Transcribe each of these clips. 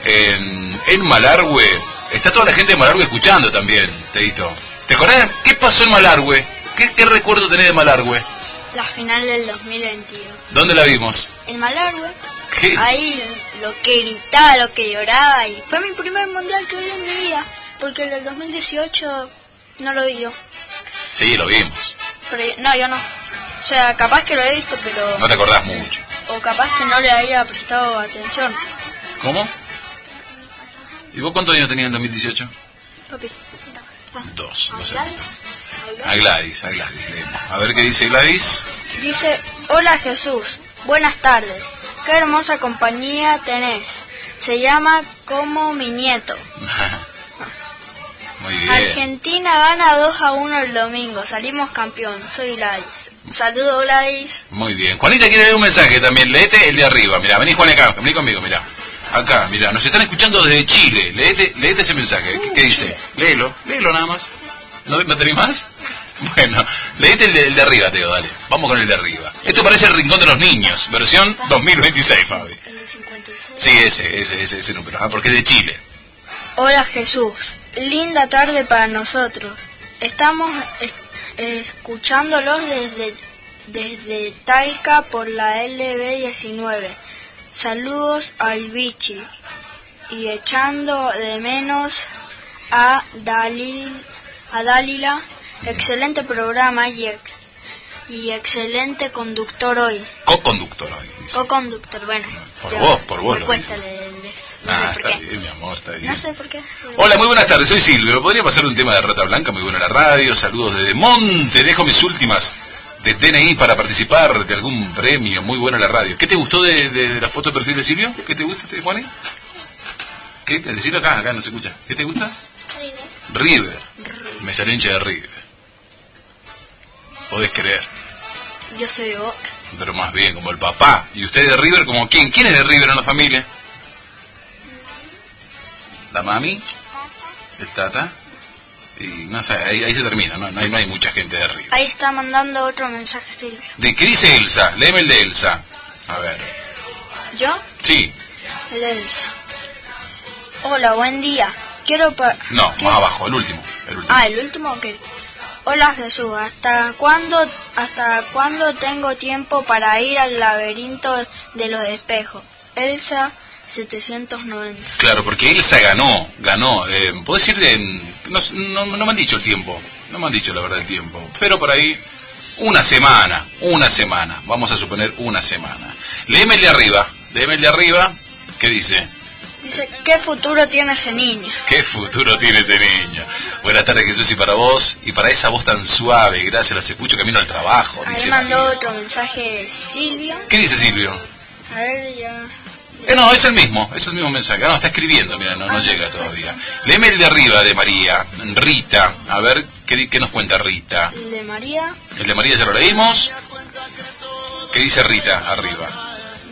en Malargüe. Está toda la gente de Malargüe escuchando también, Teito. ¿Te acordás? ¿Qué pasó en Malargüe? ¿Qué recuerdo tenés de Malargüe? La final del 2022. ¿Dónde la vimos? En Malargüe. ¿Qué? Ahí lo que gritaba, lo que lloraba. Y fue mi primer mundial que vi en mi vida. Porque el del 2018 no lo vi yo. Sí, lo vimos. Pero no, yo no. O sea, capaz que lo he visto, pero... No te acordás mucho. O capaz que no le había prestado atención. ¿Cómo? ¿Y vos cuántos años tenías en 2018? Papi. Dos años. A Gladys. Leemos. A ver qué dice Gladys. Dice, hola Jesús, buenas tardes. Qué hermosa compañía tenés. Se llama como mi nieto. Muy bien. Argentina gana 2-1 el domingo. Salimos campeón. Soy Gladys. Saludo, Gladys. Muy bien. Juanita quiere leer un mensaje también. Leete el de arriba. Mirá, vení Juan acá. Vení conmigo, mirá. Acá, mirá. Nos están escuchando desde Chile. Leete ese mensaje. ¿Qué dice? Léelo nada más. ¿No tenés más? Bueno, leete el de arriba, Teo, dale. Vamos con el de arriba. Esto parece el Rincón de los Niños. Versión 2026, Fabi. El 56. Sí, ese número. Porque es de Chile. Hola Jesús, linda tarde para nosotros. Estamos escuchándolos desde Talca por la LB19. Saludos al Bichi y echando de menos a Dalila. Excelente programa y excelente conductor hoy. Co-conductor hoy. Dice. Co-conductor, bueno. Por vos me lo cuesta dice. no sé por está qué. bien, mi amor, está bien. No sé por qué. Hola, muy buenas tardes, soy Silvio. ¿Podría pasar un tema de Rata Blanca? Muy buena la radio. Saludos desde Monte. Dejo mis últimas de DNI para participar de algún premio. Muy buena la radio. ¿Qué te gustó de la foto de perfil de Silvio? ¿Qué te gusta, Juani? ¿Qué? Decirlo acá no se escucha. ¿Qué te gusta? River. Me salió hincha de River. Podés creer. Yo soy de Boca. Pero más bien, como el papá. ¿Y usted de River como quién? ¿Quién es de River en la familia? La mami, el tata, y no sé, ahí se termina, no hay mucha gente de River. Ahí está mandando otro mensaje Silvio. ¿De qué dice Elsa? Léeme el de Elsa. A ver. ¿Yo? Sí. El de Elsa. Hola, buen día. No, más abajo, el último. ¿El último? Ok. Hola Jesús, ¿hasta cuándo tengo tiempo para ir al laberinto de los espejos? Elsa 790. Claro, porque Elsa ganó. ¿Podés ir no me han dicho el tiempo, no me han dicho la verdad el tiempo, pero por ahí una semana, vamos a suponer una semana. Léeme el de arriba, ¿qué dice? Dice, ¿qué futuro tiene ese niño? ¿Qué futuro tiene ese niño? Buenas tardes Jesús, y para vos, y para esa voz tan suave, gracias, las escucho camino al trabajo. Ahí dice mandó María. otro mensaje Silvio. ¿Qué dice Silvio? A ver, ya... No, es el mismo mensaje. No, está escribiendo, mira, no llega todavía. Léeme el de arriba de María, Rita. A ver, ¿qué nos cuenta Rita? El de María. El de María ya lo leímos. ¿Qué dice Rita arriba?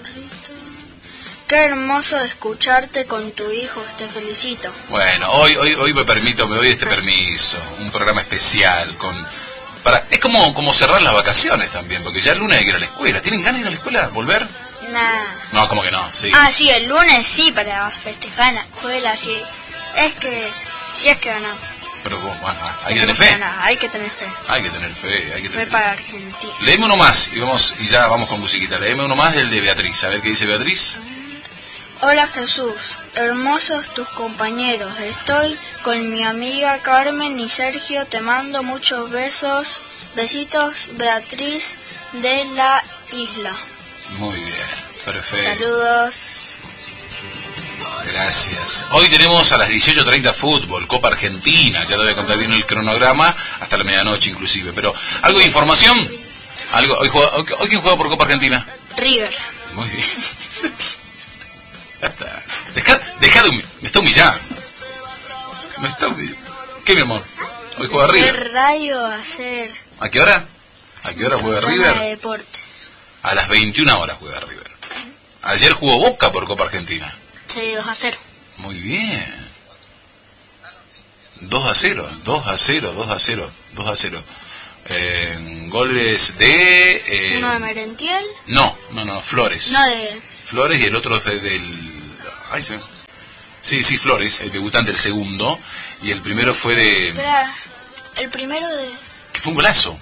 Qué hermoso escucharte con tu hijo, te felicito. Bueno, hoy me doy este permiso, un programa especial es como cerrar las vacaciones también, porque ya el lunes hay que ir a la escuela. ¿Tienen ganas de ir a la escuela? ¿Volver? Nah. No, como que no, sí. Sí, el lunes sí, para festejar en la escuela, sí. Si es que ganamos. Pero bueno, hay que tener fe. Hay que tener fe. Hay que tener fe. Fe para Argentina. Léeme uno más y ya vamos con musiquita. Léeme uno más, el de Beatriz. A ver qué dice Beatriz. Hola Jesús, hermosos tus compañeros. Estoy con mi amiga Carmen y Sergio. Te mando muchos besos. Besitos, Beatriz de la Isla. Muy bien, perfecto. Saludos. Gracias. Hoy tenemos a las 18:30 fútbol, Copa Argentina. Ya te voy a contar bien el cronograma, hasta la medianoche inclusive. Pero, ¿algo de información? ¿Hoy quién juega por Copa Argentina? River. Muy bien. Ya está. Deja de me está humillando. ¿Qué, mi amor? Hoy juega River. Hacer radio, hacer... ¿A qué hora? ¿A qué hora juega River? De deporte. A las 21 horas juega River. Ayer jugó Boca por Copa Argentina. Sí, 2-0. Muy bien. 2-0. Goles de... Uno de Merentiel. No, Flores. No de... Flores y el otro del... Ay, se Sí, Flores, el debutante, el segundo. Y el primero fue de... Espera, el primero de... que fue un golazo.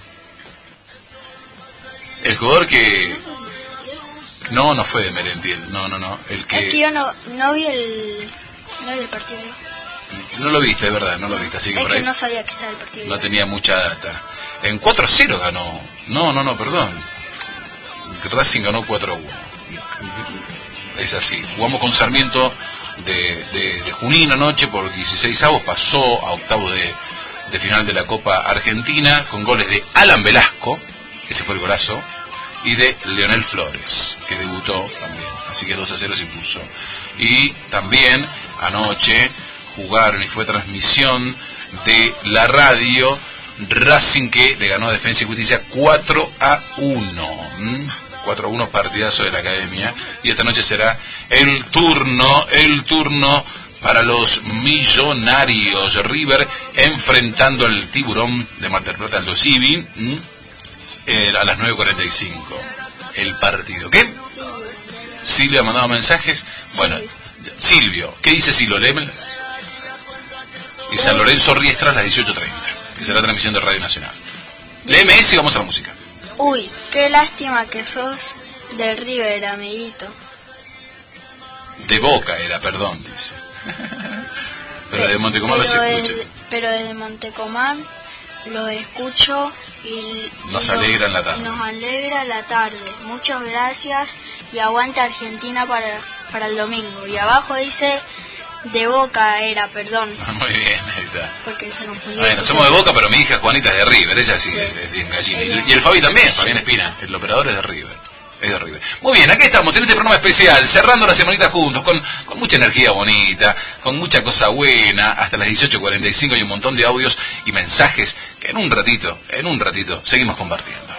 El jugador que... No fue de Merentiel, no. El que... Es que yo no vi el partido. No lo viste, es verdad, no lo viste. Así que Es por que ahí no sabía que estaba el partido. no tenía mucha data. En 4-0 ganó. No, perdón. Racing ganó 4-1. Es así. Jugamos con Sarmiento de Junín anoche por 16avos. Pasó a octavos de final de la Copa Argentina con goles de Alan Velasco, ese fue el golazo, y de Leonel Flores, que debutó también. Así que 2-0 se impuso. Y también anoche jugaron y fue transmisión de la radio Racing, que le ganó a Defensa y Justicia 4-1. 4-1, partidazo de la Academia. Y esta noche será el turno para los Millonarios. River enfrentando al Tiburón de Mar del Plata, Aldo Civi, a las 9:45. El partido. ¿Qué? Silvia ha mandado mensajes. Bueno, Silvio, ¿qué dice Silvio? Léeme. Y San Lorenzo Riestra a las 18:30, que será transmisión de Radio Nacional. Léeme ese y vamos a la música. Uy, qué lástima que sos del River, amiguito. De Boca era, perdón, dice. Pero de Montecomán lo se escucha. Pero desde Montecomán lo escucho y nos alegra la tarde. Nos alegra la tarde. Muchas gracias y aguanta Argentina para el domingo. Y abajo dice de Boca era, perdón. Muy bien, ahí está. Porque se confundió. Bueno, somos de Boca, pero mi hija Juanita es de River, ella sí, es bien gallina. Y el Fabi también, Fabián Espina, el operador es de River. Es de River. Muy bien, aquí estamos en este programa especial, cerrando la semanita juntos, con mucha energía bonita, con mucha cosa buena. Hasta las 18:45 hay un montón de audios y mensajes que en un ratito seguimos compartiendo.